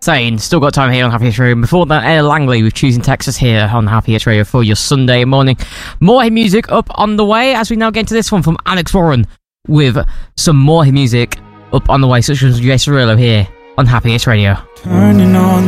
Insane. Still got time here on Happy Hits Radio. Before that, Air Langley with Choosing Texas here on Happy Hits Radio for your Sunday morning. More hit music up on the way as we now get into this one from Alex Warren with some more hit music up on the way, such as Jay Cirillo here on Happy Hits Radio. Turning on